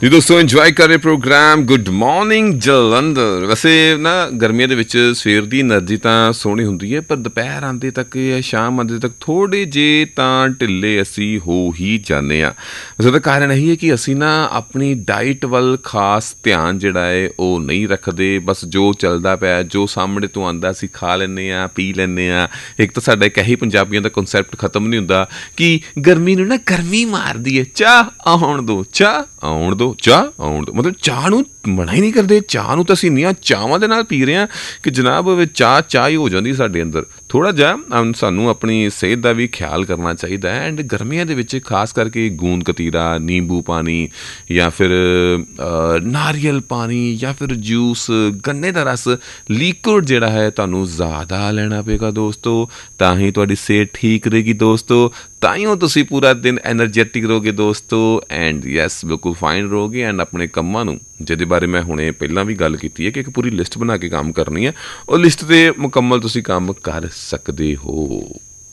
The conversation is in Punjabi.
ਜੀ ਦੋਸਤੋ ਇੰਜੋਏ ਕਰ ਰਹੇ ਪ੍ਰੋਗਰਾਮ ਗੁੱਡ ਮਾਰਨਿੰਗ ਜਲੰਧਰ। ਵੈਸੇ ਨਾ ਗਰਮੀਆਂ ਦੇ ਵਿੱਚ ਸਵੇਰ ਦੀ એનર્ਜੀ ਤਾਂ ਸੋਹਣੀ ਹੁੰਦੀ ਹੈ, ਪਰ ਦੁਪਹਿਰ ਆਉਂਦੇ ਤੱਕ ਜਾਂ ਸ਼ਾਮ ਆਉਂਦੇ ਤੱਕ ਥੋੜ੍ਹੇ ਜਿਹੇ ਤਾਂ ਢਿੱਲੇ ਅਸੀਂ ਹੋ ਹੀ ਜਾਂਦੇ ਹਾਂ। ਵੈਸੇ ਉਹਦਾ ਕਾਰਨ ਇਹੀ ਹੈ ਕਿ ਅਸੀਂ ਨਾ ਆਪਣੀ ਡਾਈਟ ਵੱਲ ਖਾਸ ਧਿਆਨ ਜਿਹੜਾ ਹੈ ਉਹ ਨਹੀਂ ਰੱਖਦੇ। ਬਸ ਜੋ ਚੱਲਦਾ ਪਿਆ, ਜੋ ਸਾਹਮਣੇ ਤੋਂ ਆਉਂਦਾ ਅਸੀਂ ਖਾ ਲੈਂਦੇ ਹਾਂ, ਪੀ ਲੈਂਦੇ ਹਾਂ। ਇੱਕ ਤਾਂ ਸਾਡਾ ਇੱਕ ਇਹੀ ਪੰਜਾਬੀਆਂ ਦਾ ਕਨਸੈਪਟ ਖਤਮ ਨਹੀਂ ਹੁੰਦਾ ਕਿ ਗਰਮੀ ਨੂੰ ਨਾ ਗਰਮੀ ਮਾਰਦੀ ਹੈ, ਚਾਹ ਆਉਣ ਦਿਓ, ਚਾਹ ਆਉਣ ਦਿਓ, ਚਾਹ ਆਉਣ ਦਿਓ। ਮਤਲਬ ਚਾਹ ਨੂੰ ਮਨਾ ਹੀ ਨਹੀਂ ਕਰਦੇ। ਚਾਹ ਨੂੰ ਤਾਂ ਅਸੀਂ ਇੰਨੀਆਂ ਚਾਵਾਂ ਦੇ ਨਾਲ ਪੀ ਰਹੇ ਹਾਂ ਕਿ ਜਨਾਬ ਚਾਹ ਹੀ ਹੋ ਜਾਂਦੀ ਸਾਡੇ ਅੰਦਰ। ਥੋੜ੍ਹਾ ਜਿਹਾ ਸਾਨੂੰ ਆਪਣੀ ਸਿਹਤ ਦਾ ਵੀ ਖਿਆਲ ਕਰਨਾ ਚਾਹੀਦਾ ਹੈ। ਐਂਡ ਗਰਮੀਆਂ ਦੇ ਵਿੱਚ ਖਾਸ ਕਰਕੇ ਗੂੰਦ ਕਤੀਰਾ, ਨਿੰਬੂ ਪਾਣੀ ਜਾਂ ਫਿਰ ਨਾਰੀਅਲ ਪਾਣੀ ਜਾਂ ਫਿਰ ਜੂਸ, ਗੰਨੇ ਦਾ ਰਸ, ਲਿਕੁਇਡ ਜਿਹੜਾ ਹੈ ਤੁਹਾਨੂੰ ਜ਼ਿਆਦਾ ਲੈਣਾ ਪਏਗਾ ਦੋਸਤੋ, ਤਾਂ ਹੀ ਤੁਹਾਡੀ ਸਿਹਤ ਠੀਕ ਰਹੇਗੀ ਦੋਸਤੋ। ਤਾਂ ਹੀ ਤੁਸੀਂ ਪੂਰਾ ਦਿਨ ਐਨਰਜੈਟਿਕ ਰਹੋਗੇ ਦੋਸਤੋ। ਐਂਡ ਯੈਸ ਬਿਲਕੁਲ ਫਾਈਨ ਰਹੋਗੇ। ਐਂਡ ਆਪਣੇ ਕੰਮਾਂ ਨੂੰ, ਜਿਹਦੇ ਬਾਰੇ ਮੈਂ ਹੁਣੇ ਪਹਿਲਾਂ ਵੀ ਗੱਲ ਕੀਤੀ ਹੈ ਕਿ ਇੱਕ ਪੂਰੀ ਲਿਸਟ ਬਣਾ ਕੇ ਕੰਮ ਕਰਨੀ ਹੈ, ਉਹ ਲਿਸਟ 'ਤੇ ਮੁਕੰਮਲ ਤੁਸੀਂ ਕੰਮ ਕਰ ਸਕਦੇ ਹੋ।